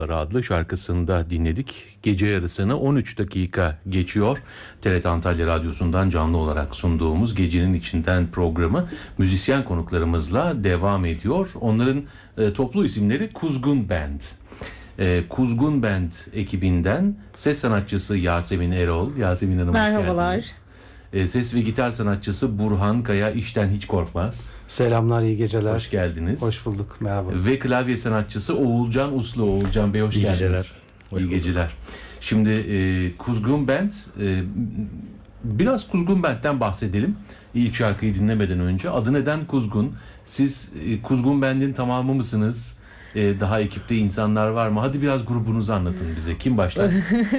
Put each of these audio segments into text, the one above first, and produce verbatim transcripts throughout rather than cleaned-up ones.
adlı şarkısında dinledik. Gece yarısını on üç dakika geçiyor. T R T Antalya Radyosu'ndan canlı olarak sunduğumuz Gecenin İçinden programı müzisyen konuklarımızla devam ediyor. Onların e, toplu isimleri Kuzgun Band. E, Kuzgun Band ekibinden ses sanatçısı Yasemin Erol. Yasemin Hanım, hoş merhabalar. geldiniz. E, ses ve gitar sanatçısı Burhan Kaya işten hiç korkmaz. Selamlar, iyi geceler. Hoş geldiniz. Hoş bulduk, merhaba. Ve klavye sanatçısı Oğulcan Uslu. Oğulcan Bey, hoş İyi geldiniz. geceler. Hoş İyi bulduk. geceler. Şimdi e, Kuzgun Band, e, biraz Kuzgun Band'den bahsedelim. İlk şarkıyı dinlemeden önce. Adı neden Kuzgun? Siz e, Kuzgun Band'in tamamı mısınız? E, daha ekipte insanlar var mı? Hadi biraz grubunuzu anlatın bize. Kim başlar?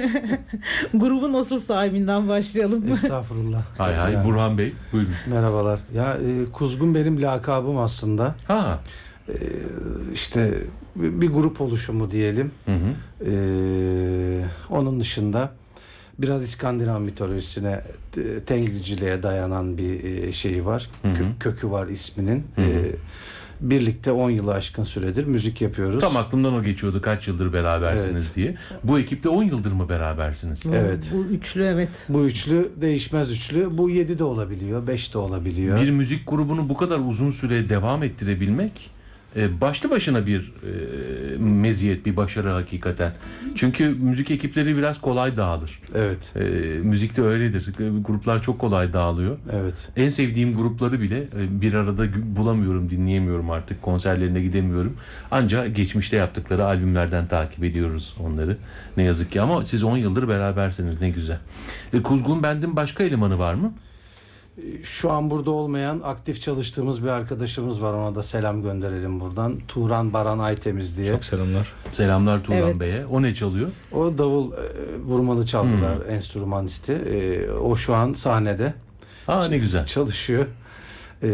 Grubun asıl sahibinden başlayalım. Estağfurullah. Hay hay, Yani, Burhan Bey, buyurun. merhabalar. Ya e, Kuzgun benim lakabım aslında. Ha. E, işte bir, bir grup oluşumu diyelim. Hı hı. E, onun dışında biraz İskandinav mitolojisine, e, Tengriciliğe dayanan bir e, şeyi var. Hı hı. Kö- kökü var isminin. Hı hı. E, birlikte on yılı aşkın süredir müzik yapıyoruz. Tam aklımdan o geçiyordu, kaç yıldır berabersiniz Evet. diye. Bu ekiple on yıldır mı berabersiniz? Bu- Evet. Bu üçlü, evet. Bu üçlü değişmez üçlü. Bu yedi de olabiliyor, beş de olabiliyor. Bir müzik grubunu bu kadar uzun süre devam ettirebilmek e, başlı başına bir e, meziyet, bir başarı hakikaten. Çünkü müzik ekipleri biraz kolay dağılır. Evet. E, müzikte öyledir. Gruplar çok kolay dağılıyor. Evet. En sevdiğim grupları bile e, bir arada gü- bulamıyorum, dinleyemiyorum artık. Konserlerine gidemiyorum. Ancak geçmişte yaptıkları albümlerden takip ediyoruz onları. Ne yazık ki, ama siz on yıldır berabersiniz, ne güzel. E, Kuzgun Band'in başka elemanı var mı? Şu an burada olmayan aktif çalıştığımız bir arkadaşımız var. Ona da selam gönderelim buradan. Turan Baran Aytemiz diye. Çok selamlar. Selamlar Turan Evet. Bey'e. O ne çalıyor? O davul e, vurmalı çalgılar enstrümanisti. E, o şu an sahnede Aa, ne güzel. çalışıyor. E,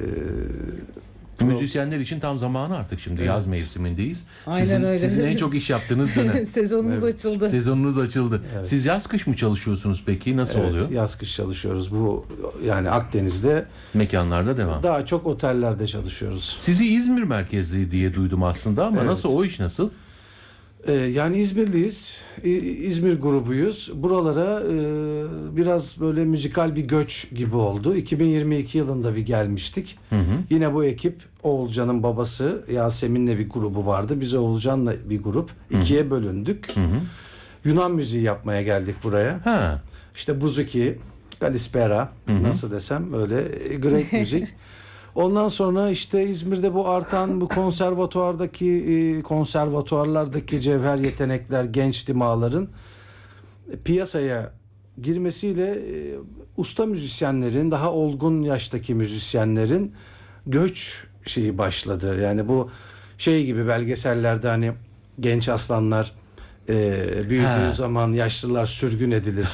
Müzisyenler için tam zamanı artık şimdi. Evet. Yaz mevsimindeyiz. Aynen sizin, öyle. sizin en çok iş yaptığınız dönem. Sezonumuz Evet. açıldı. Sezonunuz açıldı. Evet. Siz yaz kış mı çalışıyorsunuz peki? Nasıl evet, oluyor? yaz kış çalışıyoruz. Bu yani Akdeniz'de Mekanlarda devam. daha çok otellerde çalışıyoruz. Sizi İzmir merkezli diye duydum aslında, ama Evet. nasıl, o iş nasıl? Ee, yani İzmirliyiz. İ- İzmir grubuyuz. Buralara e, biraz böyle müzikal bir göç gibi oldu. iki bin yirmi iki yılında bir gelmiştik. Hı hı. Yine bu ekip Oğulcan'ın babası Yasemin'le bir grubu vardı. Biz Oğulcan'la bir grup. İkiye bölündük. Hı hı. Yunan müziği yapmaya geldik buraya. Ha. İşte Buzuki, Kalispera, Hı hı. nasıl desem öyle e, Grek müzik. Ondan sonra işte İzmir'de bu artan bu konservatuardaki e, konservatuarlardaki cevher yetenekler, genç dimağların e, piyasaya girmesiyle e, usta müzisyenlerin, daha olgun yaştaki müzisyenlerin göç şeyi başladı. Yani bu şey gibi belgesellerde hani genç aslanlar e, büyüdüğü Ha. zaman yaşlılar sürgün edilir.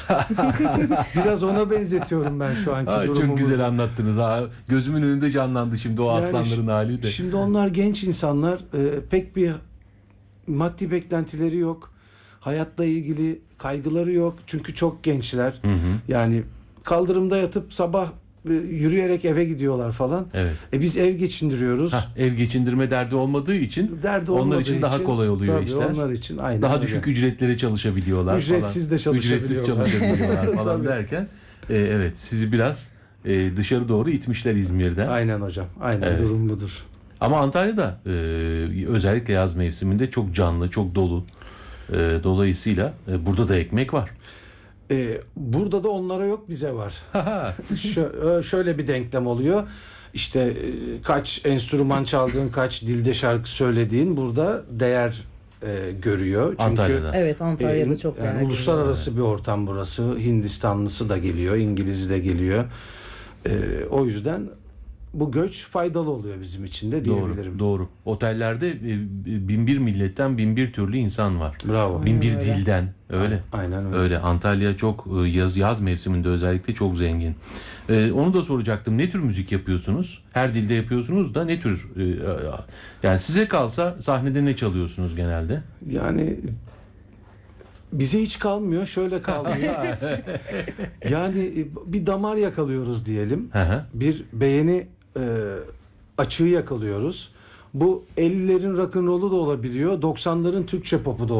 Biraz ona benzetiyorum ben şu anki Aa, durumumuzu. çok güzel anlattınız. Aa, gözümün önünde canlandı şimdi o Yani aslanların şi- hali de. Şimdi onlar genç insanlar, e, pek bir maddi beklentileri yok. Hayatla ilgili kaygıları yok. Çünkü çok gençler. Hı hı. Yani kaldırımda yatıp sabah e, yürüyerek eve gidiyorlar falan. Evet. E biz ev geçindiriyoruz. Hah, ev geçindirme derdi olmadığı için Derdi onlar olmadığı için daha kolay oluyor tabii işler. Onlar için aynen daha öyle. düşük ücretlere çalışabiliyorlar Ücretsiz de falan. Ücretsiz çalışabiliyorlar. çalışabiliyorlar falan Tabii. derken e, evet, sizi biraz e, dışarı doğru itmişler İzmir'den. Aynen hocam. Aynen Evet. durum budur. Ama Antalya'da e, özellikle yaz mevsiminde çok canlı, çok dolu. E, dolayısıyla e, burada da ekmek var. E, burada da onlara yok, bize var. Şö- şöyle bir denklem oluyor. İşte e, kaç enstrüman çaldığın, kaç dilde şarkı söylediğin burada değer e, görüyor. Çünkü Antalya'da. Evet, Antalya'da e, çok yani değerli. uluslararası bir ortam burası. Hindistanlısı da geliyor, İngiliz'i de geliyor. E, o yüzden bu göç faydalı oluyor bizim için de diyebilirim. Doğru, doğru. Otellerde e, bin bir milletten bin bir türlü insan var. Bravo. Bin bir öyle. dilden. Öyle. Aynen öyle. Öyle. Antalya çok e, yaz yaz mevsiminde özellikle çok zengin. E, onu da soracaktım. Ne tür müzik yapıyorsunuz? Her dilde yapıyorsunuz da ne tür? e, e, yani size kalsa sahnede ne çalıyorsunuz genelde? Yani bize hiç kalmıyor, şöyle kalmıyor. Yani e, bir damar yakalıyoruz diyelim. Hı hı. Bir beğeni e, açığı yakalıyoruz. Bu ellilerin rock'n'roll'u da olabiliyor, doksanların Türkçe pop'u da